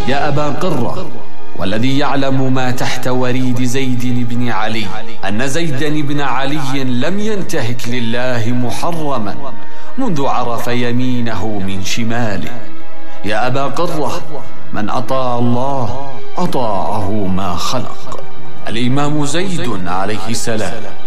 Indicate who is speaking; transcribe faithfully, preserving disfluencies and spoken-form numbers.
Speaker 1: يا أبا قرة، والذي يعلم ما تحت وريد زيد بن علي أن زيد بن علي لم ينتهك لله محرما منذ عرف يمينه من شماله. يا أبا قرة، من أطاع الله أطاعه ما خلق. الإمام زيد عليه السلام